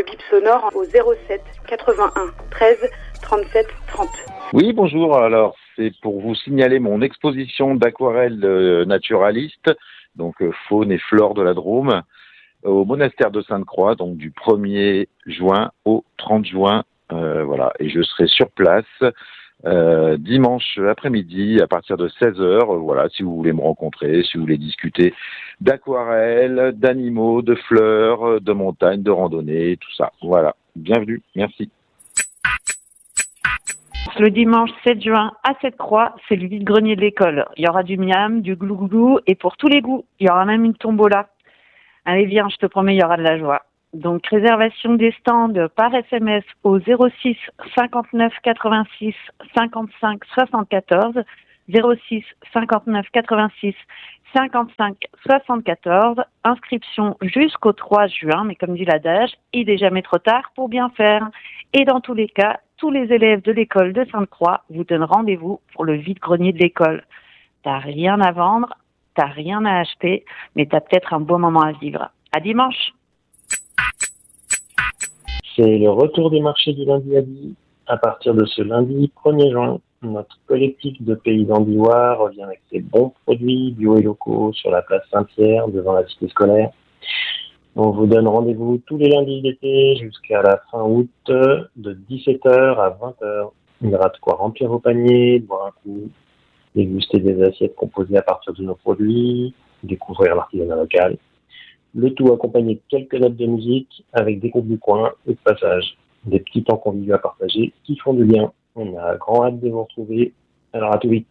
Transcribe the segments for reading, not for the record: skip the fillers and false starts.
bip sonore au 07 81 13 37 30. Oui, bonjour. Alors, c'est pour vous signaler mon exposition d'aquarelles naturalistes, donc faune et flore de la Drôme, au monastère de Sainte-Croix, donc du 1er juin au 30 juin. Voilà, et je serai sur place dimanche après-midi à partir de 16h. Voilà, si vous voulez me rencontrer, si vous voulez discuter d'aquarelles, d'animaux, de fleurs, de montagnes, de randonnées, tout ça. Voilà, bienvenue, merci. Le dimanche 7 juin à Sainte-Croix, c'est le vide-grenier de l'école. Il y aura du miam, du glou-glou et pour tous les goûts. Il y aura même une tombola. Allez, viens, je te promets, il y aura de la joie. Donc, réservation des stands par SMS au 06 59 86 55 74, 06 59 86 55 74. Inscription jusqu'au 3 juin, mais comme dit l'adage, il n'est jamais trop tard pour bien faire. Et dans tous les cas, tous les élèves de l'école de Sainte-Croix vous donnent rendez-vous pour le vide-grenier de l'école. T'as rien à vendre, t'as rien à acheter, mais t'as peut-être un beau moment à vivre. À dimanche! C'est le retour des marchés du lundi à Die. À partir de ce lundi 1er juin, notre collectif de paysans d'Ivoire revient avec ses bons produits bio et locaux sur la place Saint-Pierre devant la cité scolaire. On vous donne rendez-vous tous les lundis d'été jusqu'à la fin août de 17h à 20h. Il y aura de quoi remplir vos paniers, boire un coup, déguster des assiettes composées à partir de nos produits, découvrir l'artisanat local. Le tout accompagné de quelques notes de musique avec des groupes du coin et de passage. Des petits temps conviviaux à partager qui font du bien. On a grand hâte de vous retrouver. Alors à tout vite.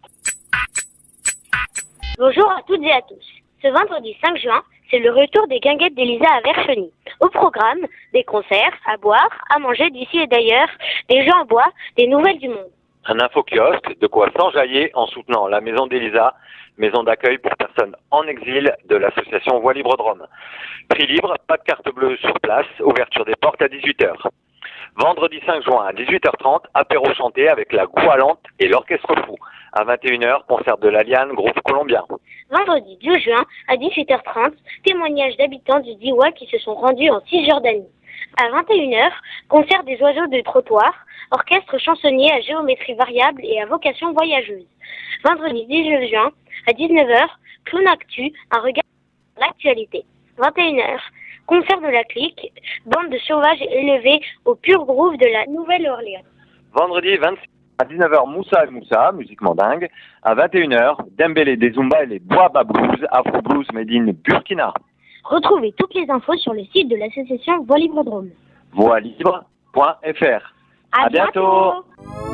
Bonjour à toutes et à tous. Ce vendredi 5 juin, c'est le retour des guinguettes d'Elisa à Vercheny. Au programme, des concerts, à boire, à manger d'ici et d'ailleurs, des jeux en bois, des nouvelles du monde. Un infokiosque, de quoi s'enjailler en soutenant la maison d'Elisa, maison d'accueil pour personnes en exil de l'association Voix Libre Drôme. Prix libre, pas de carte bleue sur place, ouverture des portes à 18h. Vendredi 5 juin à 18h30, apéro chanté avec la Goualante et l'Orchestre Fou. À 21h, concert de la Liane, groupe colombien. Vendredi 12 juin à 18h30, témoignage d'habitants du Diwa qui se sont rendus en Cisjordanie. À 21h, concert des oiseaux de trottoir, orchestre chansonnier à géométrie variable et à vocation voyageuse. Vendredi 19 juin à 19h, Clown Actu, un regard sur l'actualité. 21h, concert de la Clique, bande de sauvages élevés au pur groove de la Nouvelle-Orléans. Vendredi 26 à 19h, Moussa et Moussa, musique mandingue. À 21h, Dembélé des Zumba et les Boaba Blues, Afro Blues Made in Burkina. Retrouvez toutes les infos sur le site de l'association Voix Libre Drôme. Voixlibre.fr. À bientôt.